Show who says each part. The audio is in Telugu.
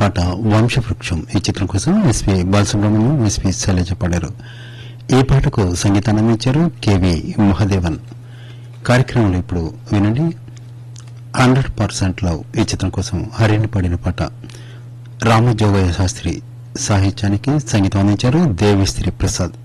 Speaker 1: పాట వంశవృక్షం ఈ చిత్రం కోసం ఎస్పి బాలసుబ్రహ్మణ్యం, ఎస్పి శైలజ పాడారు. ఈ పాటకు సంగీతాన్ని అందించారు కెవి మహాదేవన్. కార్యక్రమంలో ఇప్పుడు వినండి 100% లవ్ ఈ చిత్రం కోసం హరిని పాడిన పాట. రామజోగయ్య శాస్త్రి సాహిత్యానికి సంగీతం అందించారు దేవిశ్రీ ప్రసాద్.